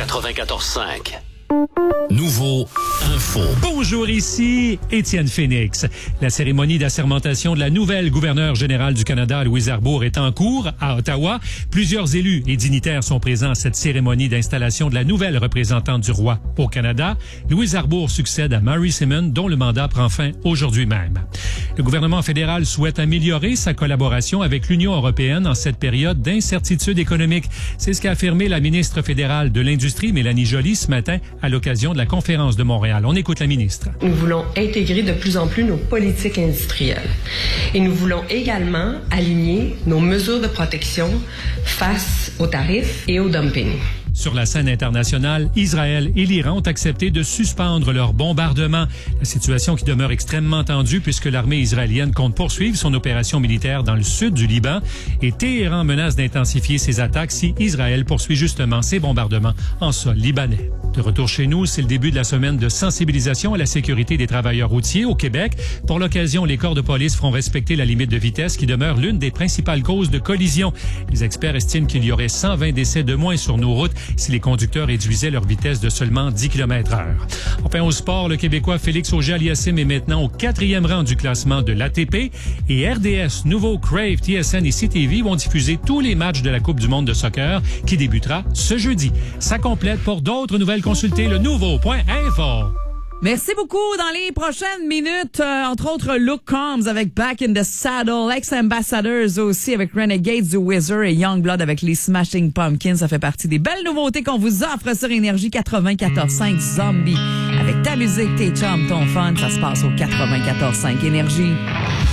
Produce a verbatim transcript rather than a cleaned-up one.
quatre-vingt-quatorze cinq. Nouveau Info. Bonjour, ici Étienne Phoenix. La cérémonie d'assermentation de la nouvelle gouverneure générale du Canada, Louise Arbour, est en cours à Ottawa. Plusieurs élus et dignitaires sont présents à cette cérémonie d'installation de la nouvelle représentante du roi au Canada. Louise Arbour succède à Mary Simon, dont le mandat prend fin aujourd'hui même. Le gouvernement fédéral souhaite améliorer sa collaboration avec l'Union européenne en cette période d'incertitude économique. C'est ce qu'a affirmé la ministre fédérale de l'Industrie, Mélanie Joly, ce matin à l'occasion de la conférence de Montréal. On écoute la ministre. Nous voulons intégrer de plus en plus nos politiques industrielles. Et nous voulons également aligner nos mesures de protection face aux tarifs et au dumping. Sur la scène internationale, Israël et l'Iran ont accepté de suspendre leurs bombardements. La situation qui demeure extrêmement tendue puisque l'armée israélienne compte poursuivre son opération militaire dans le sud du Liban et Téhéran menace d'intensifier ses attaques si Israël poursuit justement ses bombardements en sol libanais. De retour chez nous, c'est le début de la semaine de sensibilisation à la sécurité des travailleurs routiers au Québec. Pour l'occasion, les corps de police feront respecter la limite de vitesse qui demeure l'une des principales causes de collision. Les experts estiment qu'il y aurait cent vingt décès de moins sur nos routes si les conducteurs réduisaient leur vitesse de seulement dix kilomètres heure. Enfin, au sport, le Québécois Félix Auger-Aliassime est maintenant au quatrième rang du classement de l'A T P et R D S, Nouveau, Crave, T S N et C T V vont diffuser tous les matchs de la Coupe du monde de soccer qui débutera ce jeudi. Ça complète. Pour d'autres nouvelles, consultez le nouveau point info. Merci beaucoup. Dans les prochaines minutes, euh, entre autres, Luke Combs avec Back in the Saddle, Ex-Ambassadors aussi avec Renegades du Wizard et Youngblood avec les Smashing Pumpkins. Ça fait partie des belles nouveautés qu'on vous offre sur Énergie quatre-vingt-quatorze cinq Zombie. Avec ta musique, tes chums, ton fun, ça se passe au quatre-vingt-quatorze cinq Énergie.